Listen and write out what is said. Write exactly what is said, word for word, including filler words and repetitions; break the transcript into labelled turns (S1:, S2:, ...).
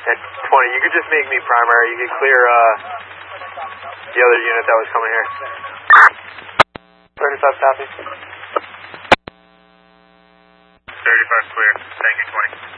S1: And twenty, you could just make me primary. You could clear uh, the other unit that was coming here. thirty-five copy.
S2: thirty-five clear. Thank you, twenty.